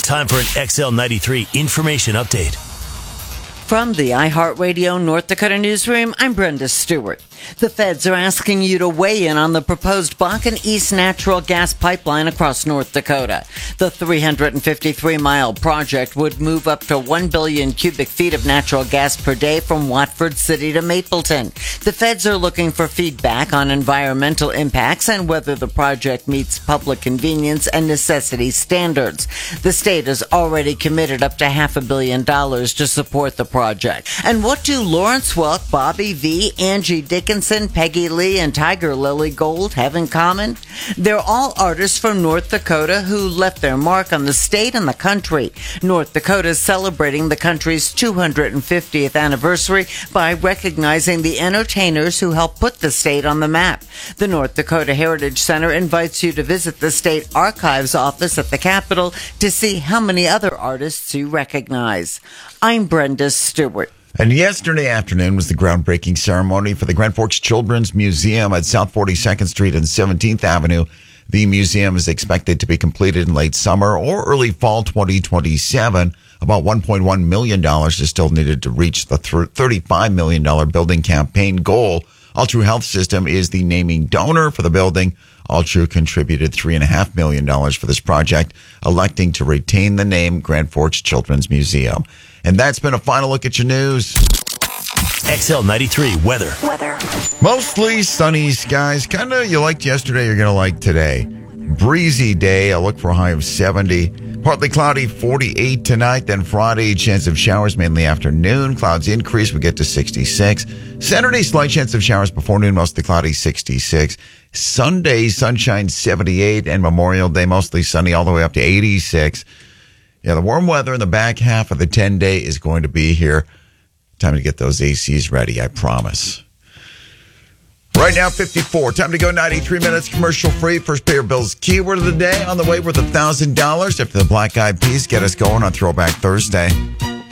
time for an XL93 information update. From the iHeartRadio North Dakota newsroom, I'm Brenda Stewart. The feds are asking you to weigh in on the proposed Bakken East natural gas pipeline across North Dakota. The 353-mile project would move up to 1 billion cubic feet of natural gas per day from Watford City to Mapleton. The feds are looking for feedback on environmental impacts and whether the project meets public convenience and necessity standards. The state has already committed up to $500 million to support the project. And what do Lawrence Welk, Bobby V, Angie Dickinson, Peggy Lee, and Tiger Lily Gold have in common? They're all artists from North Dakota who left their mark on the state and the country. North Dakota is celebrating the country's 250th anniversary by recognizing the entertainers who helped put the state on the map. The North Dakota Heritage Center invites you to visit the state archives office at the Capitol to see how many other artists you recognize. I'm Brenda Stewart. And yesterday afternoon was the groundbreaking ceremony for the Grand Forks Children's Museum at South 42nd Street and 17th Avenue. The museum is expected to be completed in late summer or early fall 2027. About $1.1 million is still needed to reach the $35 million building campaign goal. All True Health System is the naming donor for the building. All True contributed $3.5 million for this project, electing to retain the name Grand Forks Children's Museum. And that's been a final look at your news. XL93 weather. Mostly sunny skies. Kind of you liked yesterday, you're going to like today. Breezy day. I'll look for a high of 70. Partly cloudy, 48 tonight. Then Friday, chance of showers mainly afternoon. Clouds increase. We get to 66. Saturday, slight chance of showers before noon. Mostly cloudy, 66. Sunday, sunshine, 78. And Memorial Day, mostly sunny all the way up to 86. Yeah, the warm weather in the back half of the 10-day is going to be here. Time to get those ACs ready, I promise. Right now, 54. Time to go 93 minutes commercial free. First payer bills keyword of the day on the way worth $1,000. After the Black Eyed Peas get us going on Throwback Thursday.